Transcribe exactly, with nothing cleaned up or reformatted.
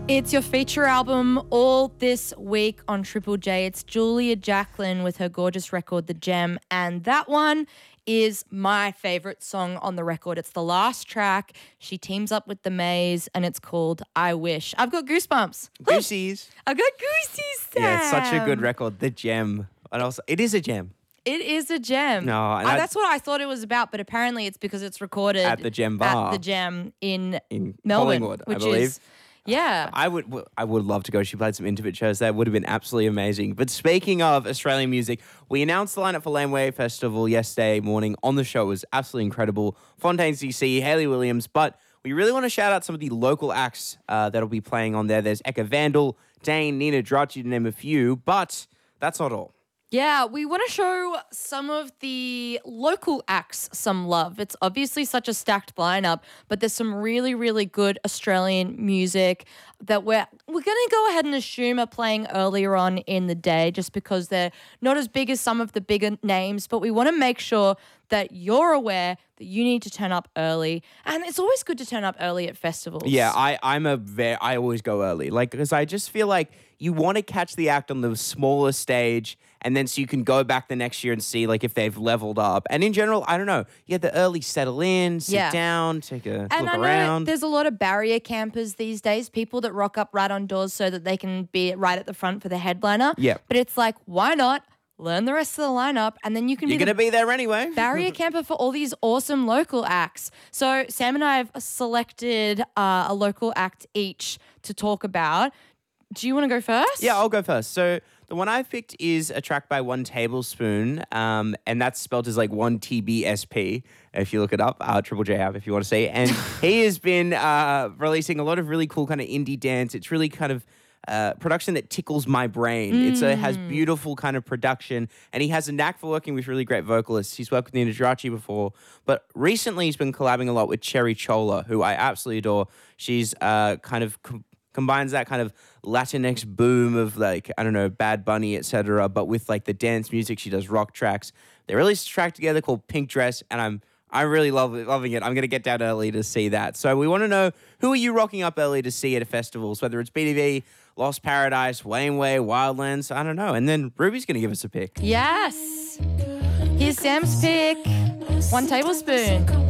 It's your feature album all this week on Triple J. It's Julia Jacklin with her gorgeous record, The Gem, and that one is my favourite song on the record. It's the last track. She teams up with The Maze, and it's called I Wish. I've got goosebumps. Goosies. I've got goosies, Sam. Yeah, it's such a good record, The Gem. And also, it is a gem. It is a gem. No, and Uh, I- that's what I thought it was about, but apparently it's because it's recorded At the Gem Bar. At the Gem in, In Melbourne, Collingwood, I which believe. is yeah. I would I would love to go. She played some intimate shows there. It would have been absolutely amazing. But speaking of Australian music, we announced the lineup for Laneway Festival yesterday morning on the show. It was absolutely incredible. Fontaines D C, Hayley Williams, but we really want to shout out some of the local acts uh, that'll be playing on there. There's Eka Vandal, Dane, Nina Dracci, to name a few, but that's not all. Yeah, we want to show some of the local acts some love. It's obviously such a stacked lineup, but there's some really, really good Australian music that we're we're going to go ahead and assume are playing earlier on in the day just because they're not as big as some of the bigger names, but we want to make sure that you're aware that you need to turn up early. And it's always good to turn up early at festivals. Yeah, I, I'm a very, I always go early. Like, because I just feel like you want to catch the act on the smaller stage and then so you can go back the next year and see like if they've leveled up. And in general, I don't know, you get the early settle in, sit Yeah. down, take a And look I know around. there's a lot of barrier campers these days, people that rock up right on doors so that they can be right at the front for the headliner. Yeah. But it's like, why not learn the rest of the lineup and then you can You're be going to the be there anyway. barrier camper for all these awesome local acts. So Sam and I have selected uh, a local act each to talk about. Do you want to go first? Yeah, I'll go first. So the one I picked is a track by One Tablespoon, um, and that's spelled as like one T B S P, if you look it up, uh, Triple J app if you want to see. And he has been uh, releasing a lot of really cool kind of indie dance. It's really kind of uh, production that tickles my brain. Mm. It's a, has beautiful kind of production, and he has a knack for working with really great vocalists. He's worked with Nina Dracci before, but recently he's been collabing a lot with Cherry Chola, who I absolutely adore. She's uh, kind of... Com- combines that kind of Latinx boom of like, I don't know, Bad Bunny, et cetera, but with like the dance music. She does rock tracks. They released a track together called Pink Dress, and I'm I really love it, loving it. I'm going to get down early to see that. So we want to know, who are you rocking up early to see at festivals, whether it's B D V, Lost Paradise, Laneway, Wildlands, I don't know. And then Ruby's going to give us a pick. Yes. Here's Sam's pick. One Tablespoon.